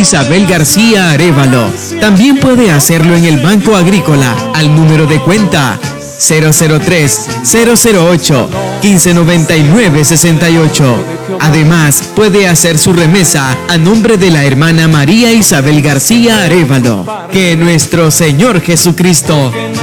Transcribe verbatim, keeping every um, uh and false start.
Isabel García Arévalo. También puede hacerlo en el Banco Agrícola al número de cuenta cero cero tres, cero cero ocho, uno cinco nueve nueve, seis ocho. Además, puede hacer su remesa a nombre de la hermana María Isabel García Arévalo. Que nuestro Señor Jesucristo